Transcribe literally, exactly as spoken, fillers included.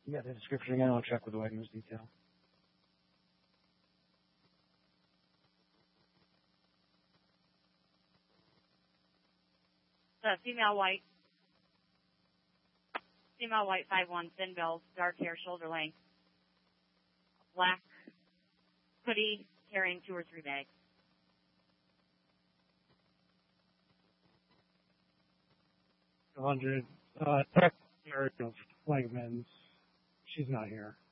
You got the description again? I'll check with the Wagner's detail. The female white, female white five one, thin build, dark hair, shoulder length, black hoodie, carrying two or three bags. two hundred, uh, tech area of Wegmans. She's not here.